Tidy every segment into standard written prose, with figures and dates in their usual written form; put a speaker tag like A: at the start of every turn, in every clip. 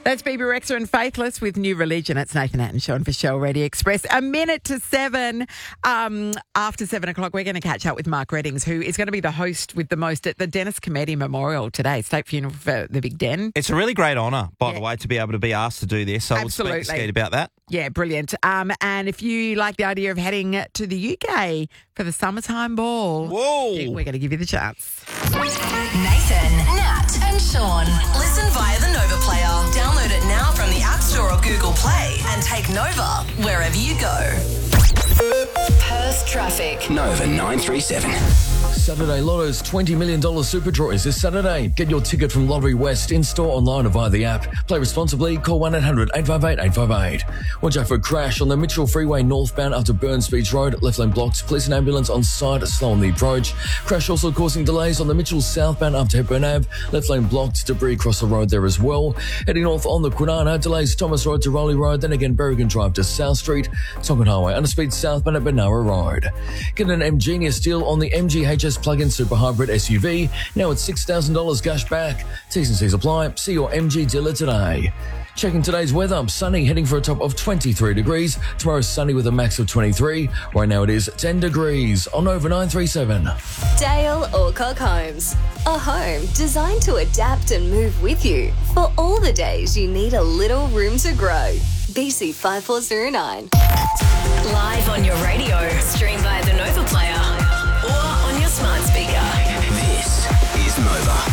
A: That's Bebe Rexha and Faithless with New Religion. It's Nathan Attenshaw for Shell Radio Express. A minute to 7. After 7 o'clock, we're going to catch up with Mark Reddings, who is going to be the host with the most at the Dennis Cometti Memorial today, state funeral for the Big Den.
B: It's a really great honour, by the way, to be able to be asked to do this. So we'll speak to Skeet about that.
A: Yeah, brilliant. And if you like the idea of heading to the UK for the summertime ball, we're going to give you the chance.
C: Nathan, Nat and Sean. Listen via the Nova Player. Download it now from the App Store or Google Play and take Nova wherever you go. Perth traffic.
D: Nova 937.
E: Saturday Lotto's $20 million super draw is this Saturday. Get your ticket from Lottery West in-store, online or via the app. Play responsibly. Call 1-800-858-858. Watch out for a crash on the Mitchell Freeway northbound after Burns Beach Road. Left lane blocked. Police and ambulance on site, slow on the approach. Crash also causing delays on the Mitchell southbound up to Hepburn Ave. Left lane blocked. Debris across the road there as well. Heading north on the Kwinana. Delays Thomas Road to Rowley Road. Then again Berrigan Drive to South Street. Tonkin Highway underspeed southbound at Benara Road. Get an M-Genius deal on the MGHS plug-in super hybrid SUV. Now it's $6,000 cash back. T's and C's apply. See your MG dealer today. Checking today's weather. Sunny, heading for a top of 23 degrees. Tomorrow sunny with a max of 23. Right now it is 10 degrees on Nova 937.
F: Dale Alcock Homes. A home designed to adapt and move with you for all the days you need a little room to grow. BC 5409.
C: Live on your radio. Stream via the Nova Player or on your smart speaker.
D: This is Nova.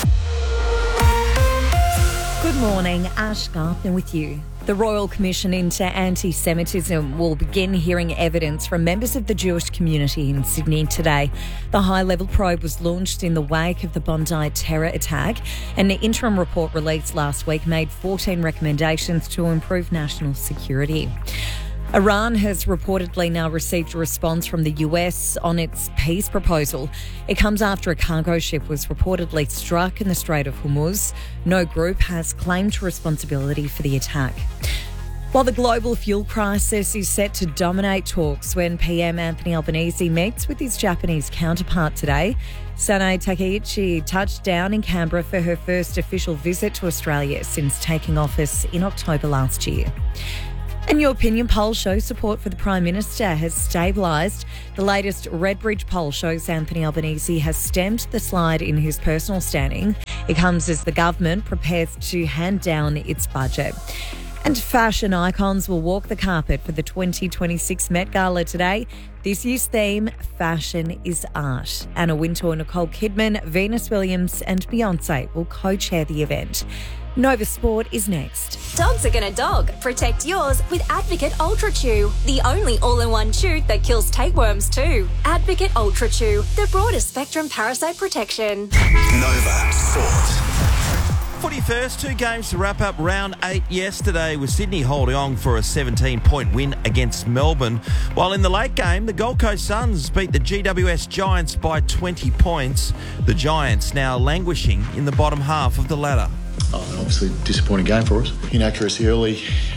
G: Good morning, Ash Gartner with you. The Royal Commission into Anti-Semitism will begin hearing evidence from members of the Jewish community in Sydney today. The high-level probe was launched in the wake of the Bondi terror attack. An interim report released last week made 14 recommendations to improve national security. Iran has reportedly now received a response from the US on its peace proposal. It comes after a cargo ship was reportedly struck in the Strait of Hormuz. No group has claimed responsibility for the attack. While the global fuel crisis is set to dominate talks when PM Anthony Albanese meets with his Japanese counterpart today, Sanae Takaichi touched down in Canberra for her first official visit to Australia since taking office in October last year. And Your Opinion poll shows support for the Prime Minister has stabilised. The latest Redbridge poll shows Anthony Albanese has stemmed the slide in his personal standing. It comes as the government prepares to hand down its budget. And fashion icons will walk the carpet for the 2026 Met Gala today. This year's theme, Fashion is Art. Anna Wintour, Nicole Kidman, Venus Williams and Beyonce will co-chair the event. Nova Sport is next.
F: Dogs are gonna dog. Protect yours with Advocate Ultra Chew, the only all-in-one chew that kills tapeworms too. Advocate Ultra Chew, the broadest spectrum parasite protection.
D: Nova Sport.
B: Footy first, 2 games to wrap up round 8 yesterday, with Sydney holding on for a 17-point win against Melbourne. While in the late game, the Gold Coast Suns beat the GWS Giants by 20 points. The Giants now languishing in the bottom half of the ladder.
H: Obviously, disappointing game for us. Inaccuracy early,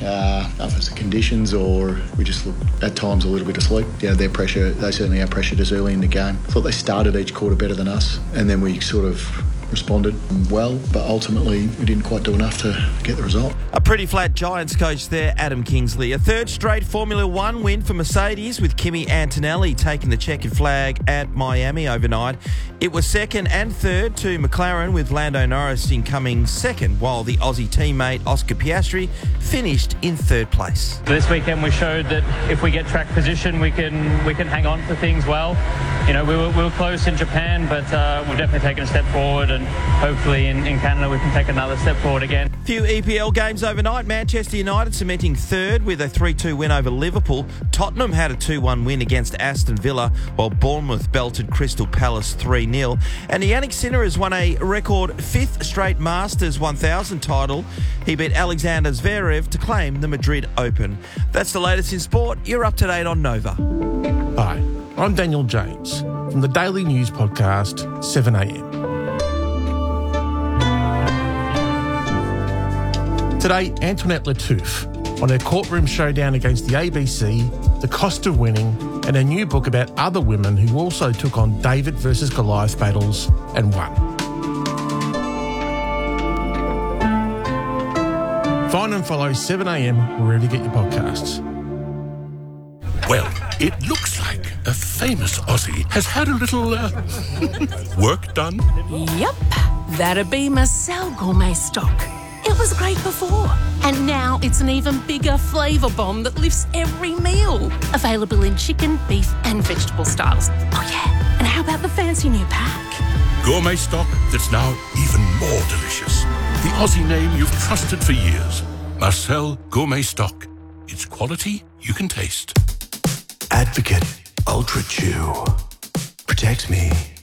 H: if it's the conditions or we just look at times a little bit asleep. Yeah, their pressure, they certainly had pressured us early in the game. Thought they started each quarter better than us, and then we sort of responded well, but ultimately we didn't quite do enough to get the result.
B: A pretty flat Giants coach there, Adam Kingsley. A third straight Formula One win for Mercedes, with Kimi Antonelli taking the checkered flag at Miami overnight. It was second and third to McLaren, with Lando Norris incoming second, while the Aussie teammate Oscar Piastri finished in third place.
I: This weekend we showed that if we get track position, we can hang on to things well. You know, we were close in Japan, but we've definitely taken a step forward, and hopefully in Canada we can take another step forward again.
B: Few EPL games overnight. Manchester United cementing third with a 3-2 win over Liverpool. Tottenham had a 2-1 win against Aston Villa, while Bournemouth belted Crystal Palace 3-0. And Yannick Sinner has won a record 5th straight Masters 1000 title. He beat Alexander Zverev to claim the Madrid Open. That's the latest in sport. You're up to date on Nova.
J: Hi, I'm Daniel James from the daily news podcast 7am. Today, Antoinette Lattouf on her courtroom showdown against the ABC, the cost of winning, and a new book about other women who also took on David versus Goliath battles and won. Find and follow 7am wherever you get your podcasts.
K: Well, it looks like a famous Aussie has had a little work done.
L: Yep, that'd be Marcel Gourmet Stock. It was great before, and now it's an even bigger flavour bomb that lifts every meal. Available in chicken, beef and vegetable styles. Oh yeah, and how about the fancy new pack?
K: Gourmet Stock that's now even more delicious. The Aussie name you've trusted for years. Marcel Gourmet Stock. It's quality you can taste.
D: Advocate Ultra Chew. Protects me.